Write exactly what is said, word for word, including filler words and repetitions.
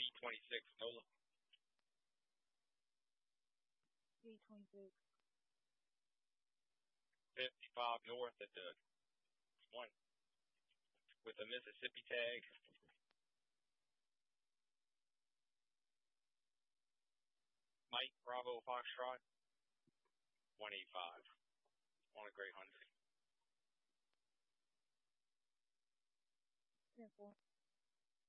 twenty-six, Nola. B twenty-six. fifty-five north at the one with a Mississippi tag. Mike Bravo Foxtrot. one eighty-five. On a great hundred. ten four.